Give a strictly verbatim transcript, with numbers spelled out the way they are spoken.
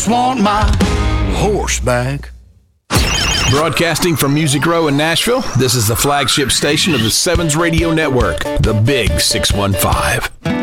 Want my horse back. Broadcasting from Music Row in Nashville, this is the flagship station of the Sevens Radio Network, the Big six one five.